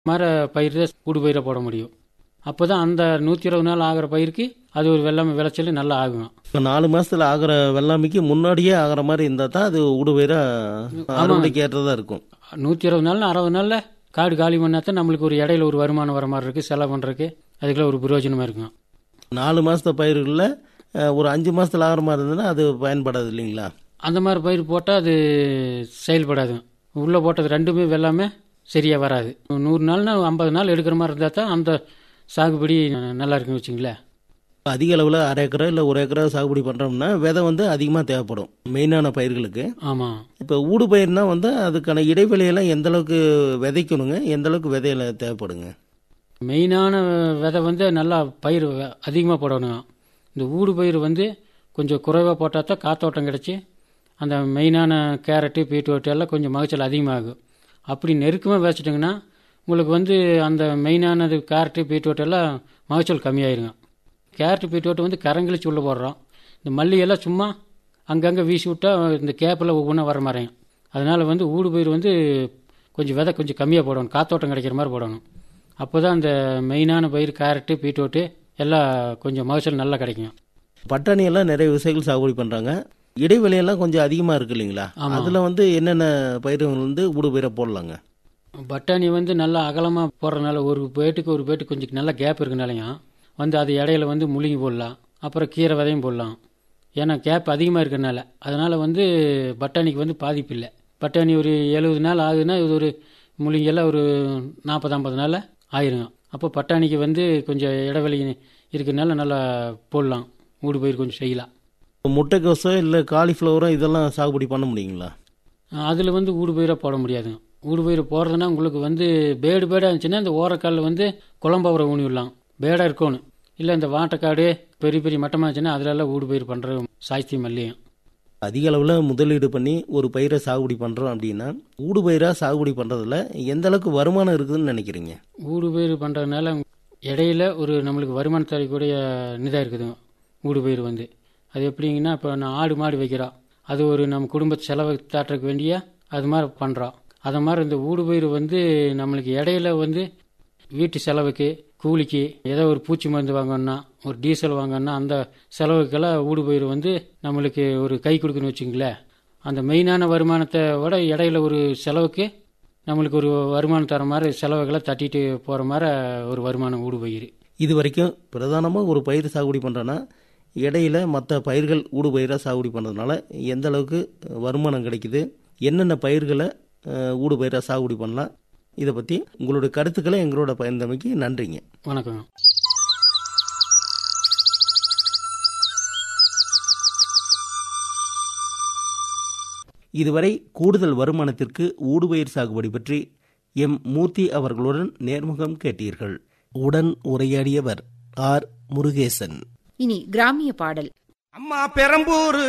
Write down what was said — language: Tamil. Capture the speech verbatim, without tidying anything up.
மர பயிர் தான் ஊடுபயிரை போட முடியும். அப்போ தான் அந்த நூற்றி இருபது நாள் ஆகிற பயிருக்கு அது ஒரு வெள்ளாமை விளைச்சல் நல்லா ஆகும். இப்போ நாலு மாசத்துல ஆகிற வெள்ளாமைக்கு முன்னாடியே ஆகிற மாதிரி இருந்தால் தான் அது ஊடுபயிராக அறுவடைக்கு ஏற்றதாக இருக்கும். நூற்றி இருபது நாள் அறுபது நாளில் காடு காலி பண்ணாதான் நம்மளுக்கு ஒரு இடையில ஒரு வருமானம் வர மாதிரி இருக்குது. செலவு பண்ணுறதுக்கு அதுக்கெல்லாம் ஒரு பிரயோஜனமாக இருக்கும். நாலு மாதத்து பயிர்களில் ஒரு அஞ்சு மாதத்தில் ஆகிற மாதிரி இருந்ததுன்னா அது பயன்படாது இல்லைங்களா? அந்த மாதிரி பயிர் போட்டால் அது செயல்படாது. உள்ளே போட்டது ரெண்டுமே வெள்ளாமே சரியாக வராது. நூறு நாள்னா ஐம்பது நாள் எடுக்கிற மாதிரி இருந்தால் தான் அந்த சாகுபடி நல்லா இருக்குன்னு வச்சுங்களேன். அதிக அளவில் அரை ஏக்கரா இல்லை ஒரு ஏக்கரா சாகுபடி பண்ணுறோம்னா விதை வந்து அதிகமாக தேவைப்படும் மெயினான பயிர்களுக்கு. ஆமாம். இப்போ ஊடு பயிர்னா வந்து அதுக்கான இடைவெளியெல்லாம் எந்த அளவுக்கு விதைக்கணுங்க, எந்த அளவுக்கு விதையில தேவைப்படுங்க? மெயினான விதை வந்து நல்லா பயிர் அதிகமாக போடணும். இந்த ஊடு பயிர் வந்து கொஞ்சம் குறைவாக போட்டால் தான் காத்தோட்டம் கிடச்சி அந்த மெயினான கேரட்டு பீட்ரூட் எல்லாம் கொஞ்சம் மகச்சல் அதிகமாகும். அப்படி நெருக்கமாக வச்சுட்டிங்கன்னா உங்களுக்கு வந்து அந்த மெயினானது கேரட்டு பீட்ரூட் எல்லாம் மகச்சல் கம்மியாயிருங்க. கேரட்டு பீட்ரூட் வந்து கரங்களிச்சு உள்ளே போடுறோம். இந்த மல்லியெல்லாம் சும்மா அங்கங்கே வீசி விட்டால் இந்த கேப்பில் ஒவ்வொன்றா வர மாதிரிங்க. அதனால் வந்து ஊடு பயிர் வந்து கொஞ்சம் விதை கொஞ்சம் கம்மியாக போடணும், காத்தோட்டம் கிடைக்கிற மாதிரி போடணும். அப்போ தான் அந்த மெயினான பயிர் கேரட்டு பீட்ரூட்டு எல்லாம் கொஞ்சம் மகசூல் நல்லா கிடைக்கும். பட்டாணி எல்லாம் நிறைய விவசாயிகள் சாகுபடி பண்ணுறாங்க. இடைவெளியெல்லாம் கொஞ்சம் அதிகமாக இருக்கு இல்லைங்களா? அதில் வந்து என்னென்ன பயிர்கள் வந்து ஊடு பயிரை போடலாங்க? பட்டாணி வந்து நல்லா அகலமாக போடுறதுனால ஒரு பேட்டுக்கு ஒரு பேட்டுக்கு கொஞ்சம் நல்லா கேப் இருக்குனாலையும் வந்து அது இடையில வந்து முழுங்கி போடலாம். அப்புறம் கீரை விதையும் போடலாம். ஏன்னா கேப் அதிகமாக இருக்கிறனால அதனால் வந்து பட்டாணிக்கு வந்து பாதிப்பு இல்லை. பட்டாணி ஒரு எழுபது நாள் ஆகுதுன்னா இது ஒரு முழுங்கெல்லாம் ஒரு நாற்பது ஐம்பது நாளில் ஆயிருங்க. அப்போ பட்டாணிக்கு வந்து கொஞ்சம் இடைவெளி இருக்கிறதுனால நல்லா போடலாம், ஊடு பயிர் கொஞ்சம் செய்யலாம். முட்டைக்கோசோ இல்லை காலிஃப்ளவரோ இதெல்லாம் சாகுபடி பண்ண முடியுங்களா? அதில் வந்து ஊடு பயிராக போட முடியாதுங்க. ஊடு பயிர் போடுறதுன்னா உங்களுக்கு வந்து பேடு பேடாக இருந்துச்சுன்னா இந்த ஓரக்காலில் வந்து குழம்பவரை ஊனி விடலாம், பேடாக இருக்கணும். இல்லை இந்த வாட்டைக்காடு பெரிய பெரிய மட்டமாக இருந்துச்சுன்னா அதிலெல்லாம் ஊடு பயிர் பண்ணுற சாய்த்தியம் இல்லையும். அதிக அளவில் முதலீடு பண்ணி ஒரு பயிரை சாகுபடி பண்ணுறோம் அப்படின்னா ஊடு பயிராக சாகுபடி பண்ணுறதுல எந்த அளவுக்கு வருமானம் இருக்குதுன்னு நினைக்கிறீங்க? ஊடு பயிர் பண்ணுறதுனால இடையில ஒரு நம்மளுக்கு வருமானம் தரக்கூடிய நிதாக இருக்குதுங்க. ஊடு பயிர் வந்து அது எப்படிங்கன்னா இப்போ நான் ஆடு மாடு வைக்கிறோம், அது ஒரு நம்ம குடும்ப செலவு தாட்டுறதுக்கு வேண்டிய அது மாதிரி பண்ணுறோம். அதை மாதிரி இந்த ஊடு பயிர் வந்து நம்மளுக்கு இடையில வந்து வீட்டு செலவுக்கு கூலிக்கு ஏதோ ஒரு பூச்சி மருந்து வாங்கணும்னா ஒரு டீசல் வாங்கணும்னா அந்த செலவுக்கெல்லாம் ஊடு பயிர் வந்து நம்மளுக்கு ஒரு கை கொடுக்குன்னு வச்சுங்களேன். அந்த மெயினான வருமானத்தை விட இடையில ஒரு செலவுக்கு நம்மளுக்கு ஒரு வருமானம் தர மாதிரி செலவுகளை தட்டிட்டு போகிற மாதிரி ஒரு வருமானம் ஊடு பயிர். இது வரைக்கும் பிரதானமாக ஒரு பயிர் சாகுபடி பண்ணுறோன்னா இடையில மற்ற பயிர்கள் ஊடு பயிராக சாகுபடி பண்ணுறதுனால எந்த அளவுக்கு வருமானம் கிடைக்குது, என்னென்ன பயிர்களை ஊடு பயிராக சாகுபடி பண்ணலாம், இதை பற்றி உங்களுடைய கருத்துக்களை எங்களோட பயந்தமைக்கு நன்றிங்க. வணக்கம். இதுவரை கூடுதல் வருமானத்திற்கு ஊடுபயிர் சாகுபடி பற்றி எம் மூர்த்தி அவர்களுடன் நேர்முகம் கேட்டீர்கள். உடன் உரையாடியவர் ஆர் முருகேசன். இனி கிராமிய பாடல். அம்மா பெரம்பூர்